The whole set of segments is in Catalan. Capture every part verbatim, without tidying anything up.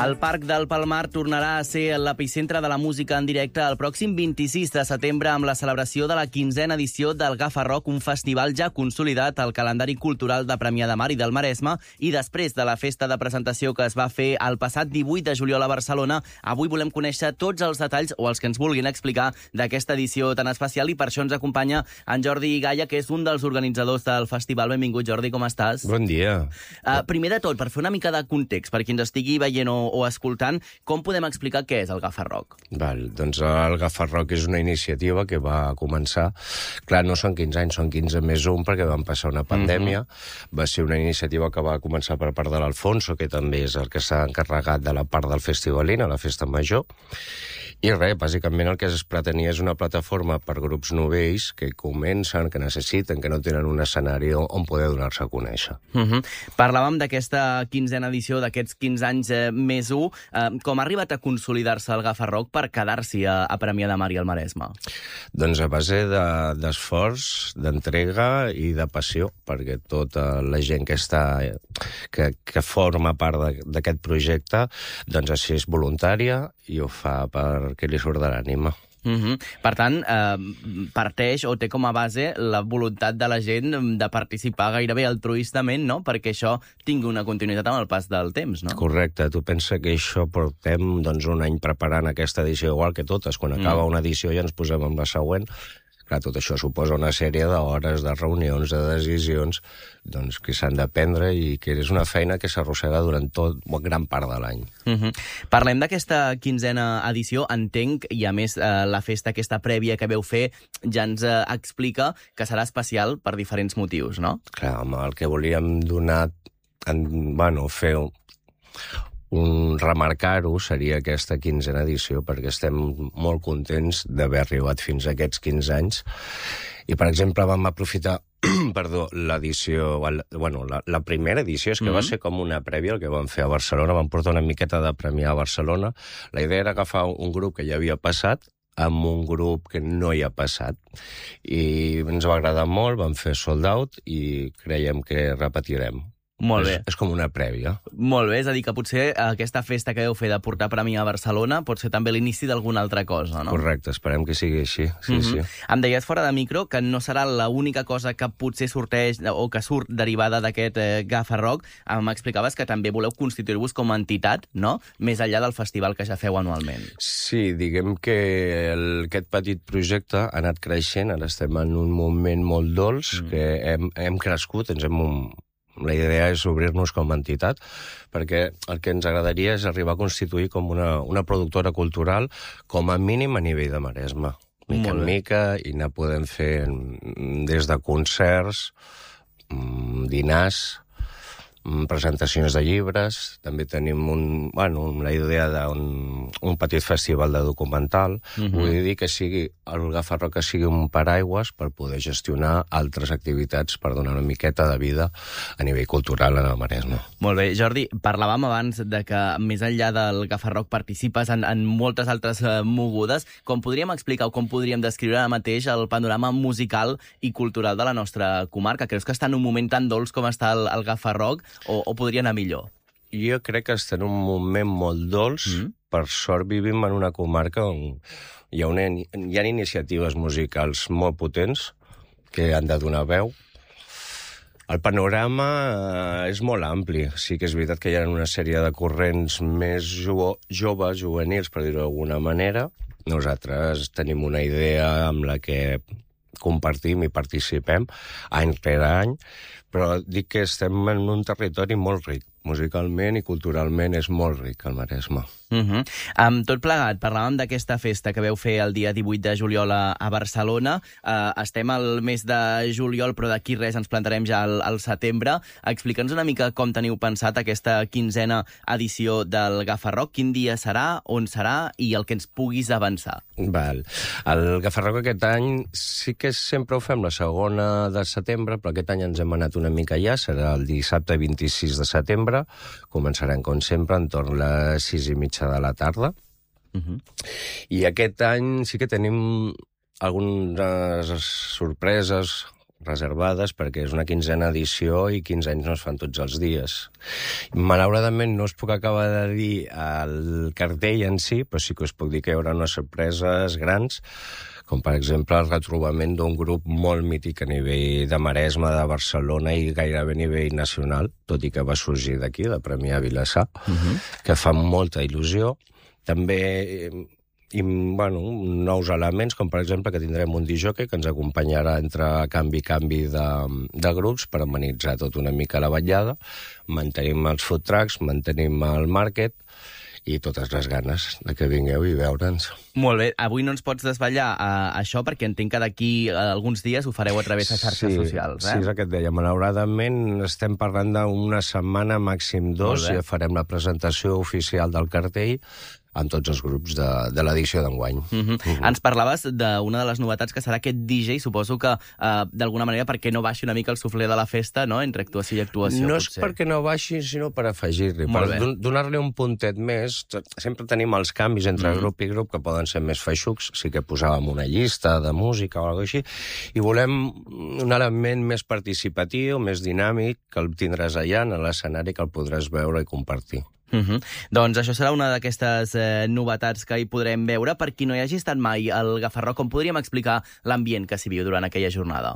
El Parc del Palmar tornarà a ser l'epicentre de la música en directe el pròxim vint-i-sis de setembre amb la celebració de la quinzena edició del Gafa Rock, un festival ja consolidat al calendari cultural de Premià de Mar i del Maresme, i després de la festa de presentació que es va fer el passat divuit de juliol a Barcelona, avui volem conèixer tots els detalls o els que ens vulguin explicar d'aquesta edició tan especial, i per això ens acompanya en Jordi Gaya, que és un dels organitzadors del festival. Benvingut, Jordi, com estàs? Bon dia. Uh, primer de tot, per fer una mica de context, per qui ens estigui veient o o escoltant, com podem explicar què és el Gafa Rock? Val, doncs el Gafa Rock és una iniciativa que va començar... Clar, no són quinze anys, són quinze més un, perquè van passar una pandèmia. Mm-hmm. Va ser una iniciativa que va començar per part de l'Alfonso, que també és el que s'ha encarregat de la part del festivalina, la festa major. I res, bàsicament el que es pretenia és una plataforma per grups novells que comencen, que necessiten, que no tenen un escenari on poder donar-se a conèixer. Mm-hmm. Parlàvem d'aquesta quinzena edició, d'aquests quinze anys eh, més un. Eh, com ha arribat a consolidar-se el Gafa Rock per quedar-s'hi a, a Premià de Mar i al Maresme? Doncs a base d'esforç, de, d'entrega i de passió, perquè tota la gent que està que, que forma part d'aquest projecte doncs així és voluntària i ho fa perquè li surt de l'ànima. Mm-hmm. Per tant, eh, parteix o té com a base la voluntat de la gent de participar gairebé altruistament, no? Perquè això tingui una continuïtat amb el pas del temps, no? Correcte. Tu pensa que això portem doncs, un any preparant aquesta edició, igual que totes. Quan acaba mm. una edició ja ens posem amb la següent. Clar, tot això suposa una sèrie d'hores, de reunions, de decisions, doncs, que s'han de prendre i que és una feina que s'arrossega durant tot, gran part de l'any. Mm-hmm. Parlem d'aquesta quinzena edició. Entenc, i a més eh, la festa aquesta prèvia que veu fer ja ens eh, explica que serà especial per diferents motius, no? Clar, home, el que volíem donar, en, bueno, fer un remarcar-ho seria aquesta quinzena edició, perquè estem molt contents d'haver arribat fins a aquests quinze anys. I, per exemple, vam aprofitar perdó, l'edició, bueno, la, la primera edició, és que mm-hmm. va ser com una prèvia el que vam fer a Barcelona, vam portar una miqueta de Premià a Barcelona. La idea era agafar un grup que ja havia passat amb un grup que no hi ha passat. I ens va agradar molt, vam fer sold out i creiem que repetirem. Molt bé. És, és com una prèvia. Molt bé, és a dir, que potser aquesta festa que heu fet de portar Premià a Barcelona pot ser també l'inici d'alguna altra cosa, no? Correcte, esperem que sigui així. Sí, mm-hmm. sí. Em deies fora de micro que no serà l'única cosa que potser sorteix o que surt derivada d'aquest eh, Gafa Rock. M'explicaves que també voleu constituir-vos com a entitat, no? Més enllà del festival que ja feu anualment. Sí, diguem que el, aquest petit projecte ha anat creixent, ara estem en un moment molt dolç, mm. que hem, hem crescut, ens hem... La idea és obrir-nos com a entitat, perquè el que ens agradaria és arribar a constituir com una, una productora cultural, com a mínim a nivell de Maresme. Mica en mica, i ne podem fer des de concerts, dinars, presentacions de llibres, també tenim un, bueno, la idea d'un un petit festival de documental. Mm-hmm. Vull dir que sigui el Gafa Rock que sigui un paraigües per poder gestionar altres activitats per donar una miqueta de vida a nivell cultural en el Maresme. Molt bé, Jordi, parlàvem abans de que més enllà del Gafa Rock participes en, en moltes altres uh, mogudes. Com podríem explicar o com podríem descriure ara mateix el panorama musical i cultural de la nostra comarca? Creus que està en un moment tan dolç com està el, el Gafa Rock? O, o podria anar millor? Jo crec que està en un moment molt dolç. Mm. Per sort vivim en una comarca on hi ha, una, hi ha iniciatives musicals molt potents que han de donar veu. El panorama eh, és molt ampli. Sí que és veritat que hi ha una sèrie de corrents més jo joves, juvenils, per dir-ho d'alguna manera. Nosaltres tenim una idea amb la que compartim i participem any rere any, però dic que estem en un territori molt ric. Musicalment i culturalment és molt ric el Maresme. Uh-huh. Amb tot plegat, parlàvem d'aquesta festa que veu fer el dia divuit de juliol a, a Barcelona. Uh, estem al mes de juliol, però d'aquí res ens plantarem ja al, al setembre. Explica'ns una mica com teniu pensat aquesta quinzena edició del Gafa Rock. Quin dia serà, on serà i el que ens puguis avançar. Val. El Gafa Rock aquest any sí que sempre ho fem la segona de setembre, però aquest any ens hem anat una mica ja. Serà el dissabte vint-i-sis de setembre. Començarem, com sempre, entorn les sis i mitja de la tarda. Uh-huh. I aquest any sí que tenim algunes sorpreses reservades, perquè és una quinzena edició i quinze anys no es fan tots els dies. Malauradament no us puc acabar de dir el cartell en si, però sí que us puc dir que hi haurà unes sorpreses grans, com per exemple el retrobament d'un grup molt mític a nivell de Maresme, de Barcelona i gairebé a nivell nacional, tot i que va sorgir d'aquí, de Premià Vilassar, uh-huh. que fa molta il·lusió. També i, bueno, nous elements, com per exemple que tindrem un disjockey que ens acompanyarà entre canvi i canvi de, de grups per amenitzar tot una mica la vetllada. Mantenim els food trucks, mantenim el market i totes les ganes de que vingueu i veure'ns. Molt bé. Avui no ens pots desvetllar uh, això, perquè entenc que d'aquí uh, alguns dies ho fareu a través de xarxes sí, socials. Eh? Sí, és el que et deia. Malauradament estem parlant d'una setmana, màxim dos, i ja farem la presentació oficial del cartell amb tots els grups de, de l'edició d'enguany. Uh -huh. uh -huh. Ens parlaves d'una de les novetats que serà aquest D J, suposo que uh, d'alguna manera perquè no baixi una mica el suflé de la festa, no?, entre actuació i actuació. No potser. És perquè no baixi, sinó per afegir-li, per donar-li un puntet més. Sempre tenim els canvis entre uh -huh. grup i grup que poden ser més feixucs, sí que posàvem una llista de música o alguna cosa així, i volem un element més participatiu, més dinàmic, que el tindràs allà en l'escenari, que el podràs veure i compartir. Uh -huh. Doncs això serà una d'aquestes eh, novetats que hi podrem veure. Per qui no hi hagi estat mai al Gafarró, com podríem explicar l'ambient que s'hi viu durant aquella jornada?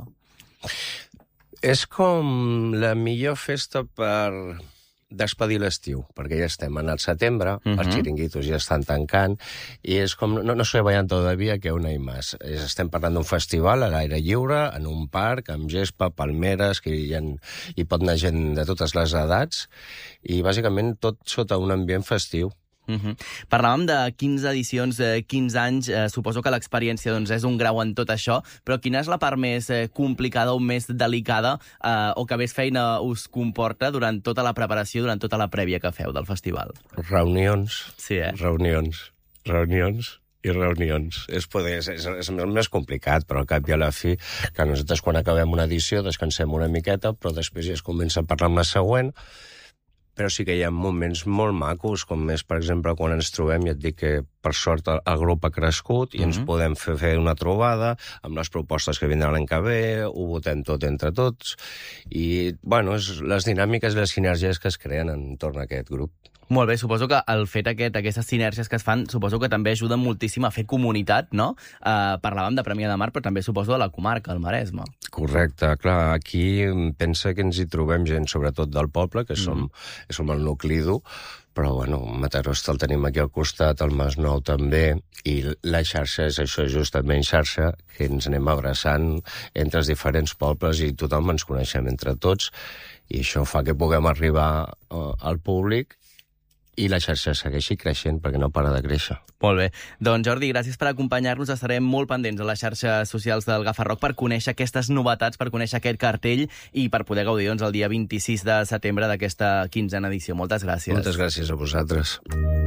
És com la millor festa per despedir l'estiu, perquè ja estem en el setembre, uh -huh. els xiringuitos ja estan tancant, i és com, no, no se vayan todavía que una i más. Estem parlant d'un festival a l'aire lliure, en un parc, amb gespa, palmeres, que hi, ha, hi pot anar gent de totes les edats, i bàsicament tot sota un ambient festiu. Uh -huh. Parlàvem de quinze edicions, eh, quinze anys, eh, suposo que l'experiència doncs, és un grau en tot això, però quina és la part més eh, complicada o més delicada eh, o que més feina us comporta durant tota la preparació, durant tota la prèvia que feu del festival? Reunions. Sí, eh? Reunions. Reunions i reunions. És, poder, és, és, és més complicat, però al cap i a la fi, que nosaltres quan acabem una edició descansem una miqueta, però després ja es comença a parlar amb la següent. Però sí que hi ha moments molt macos, com més, per exemple, quan ens trobem, i et dic que, per sort, el, el grup ha crescut i uh-huh. ens podem fer, fer una trobada amb les propostes que vindran l'any que ve, ho votem tot entre tots, i, bueno, és les dinàmiques i les sinergies que es creen entorn a aquest grup. Molt bé, suposo que el fet aquest, aquestes sinèrgies que es fan, suposo que també ajuden moltíssim a fer comunitat, no? Uh, parlàvem de Premià de Mar, però també suposo de la comarca, el Maresme. Correcte, clar, aquí pensa que ens hi trobem gent, sobretot del poble, que som, mm. som el nucli dur, però, bueno, Mataró el tenim aquí al costat, el Masnou també, i la xarxa és això, justament xarxa, que ens anem abraçant entre els diferents pobles i tothom ens coneixem entre tots, i això fa que puguem arribar uh, al públic i la xarxa segueixi creixent, perquè no para de créixer. Molt bé. Doncs, Jordi, gràcies per acompanyar-nos. Estarem molt pendents a les xarxes socials del Gafarró per conèixer aquestes novetats, per conèixer aquest cartell i per poder gaudir doncs, el dia vint-i-sis de setembre d'aquesta quinzena edició. Moltes gràcies. Moltes gràcies a vosaltres.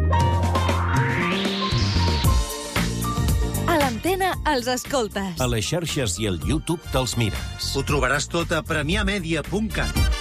A l'antena els escoltes. A les xarxes i al YouTube te'ls mires. Ho trobaràs tot a premià media punt cat.